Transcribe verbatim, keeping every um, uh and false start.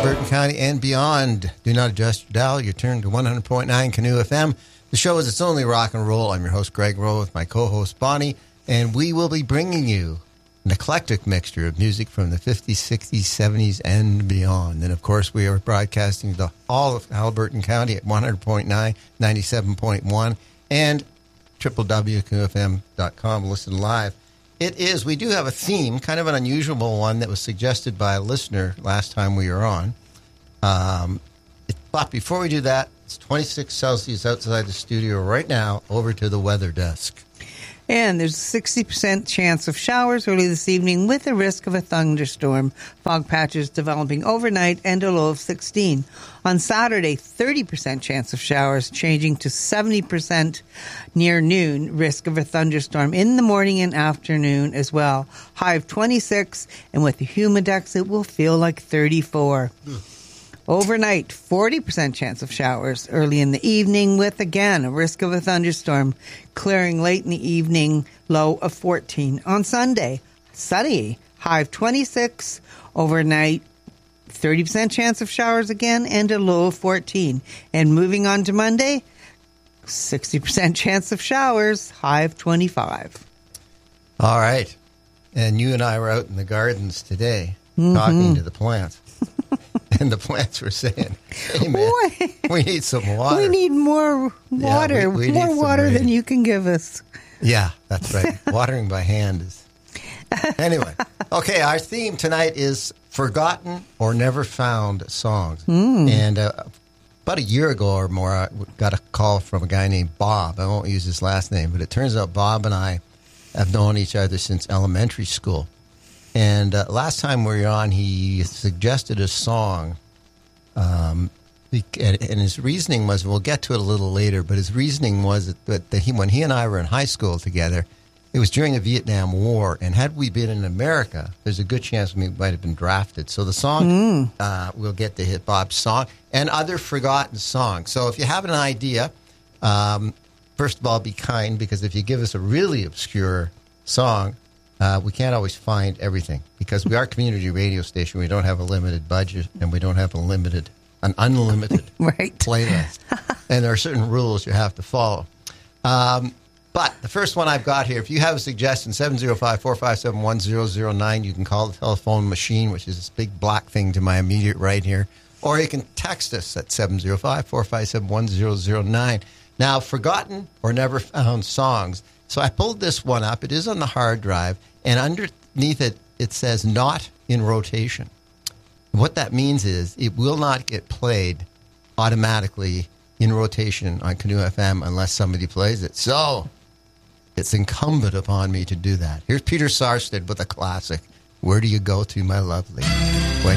Burton County and beyond. Do not adjust your dial. You turn to one hundred point nine Canoe F M. The show is It's Only Rock and Roll. I'm your host, Greg Rowe, with my co-host, Bonnie, and we will be bringing you an eclectic mixture of music from the fifties, sixties, seventies, and beyond. And, of course, we are broadcasting to all of Alberton County at one hundred point nine, ninety-seven point one, and w w w dot canoe f m dot com. Listen live. It is, we do have a theme, kind of an unusual one that was suggested by a listener last time we were on. Um, it, but before we do that, it's twenty-six Celsius outside the studio right now. Over to the weather desk. And there's a sixty percent chance of showers early this evening with a risk of a thunderstorm. Fog patches developing overnight and a low of sixteen. On Saturday, thirty percent chance of showers, changing to seventy percent near noon. Risk of a thunderstorm in the morning and afternoon as well. High of twenty-six, and with the humidex, it will feel like thirty-four. Mm. Overnight, forty percent chance of showers early in the evening with, again, a risk of a thunderstorm. Clearing late in the evening, low of fourteen. On Sunday, sunny, high of twenty-six. Overnight, thirty percent chance of showers again and a low of fourteen. And moving on to Monday, sixty percent chance of showers, high of twenty-five. All right. And you and I were out in the gardens today mm-hmm. talking to the plants. And the plants were saying, hey, man, we need some water. We need more water. Yeah, we, we more water rain. than you can give us. Yeah, that's right. Watering by hand is... Anyway, okay, our theme tonight is forgotten or never found songs. Mm. And uh, about a year ago or more, I got a call from a guy named Bob. I won't use his last name, but it turns out Bob and I have known each other since elementary school. And uh, last time we were on, he suggested a song, um, and, and his reasoning was, we'll get to it a little later, but his reasoning was that, that, that he, when he and I were in high school together, it was during the Vietnam War, and had we been in America, there's a good chance we might have been drafted. So the song, mm. uh, we'll get to hit Bob's song, and other forgotten songs. So if you have an idea, um, first of all, be kind, because if you give us a really obscure song, Uh, we can't always find everything because we are a community radio station. We don't have a limited budget, and we don't have a limited, an unlimited right. playlist. And there are certain rules you have to follow. Um, but the first one I've got here, if you have a suggestion, seven oh five, four five seven, one oh oh nine, you can call the telephone machine, which is this big black thing to my immediate right here, or you can text us at seven oh five, four five seven, one oh oh nine. Now, forgotten or never found songs. So I pulled this one up. It is on the hard drive, and underneath it, it says not in rotation. What that means is it will not get played automatically in rotation on Canoe F M unless somebody plays it. So it's incumbent upon me to do that. Here's Peter Sarsted with a classic, Where Do You Go To, My Lovely? When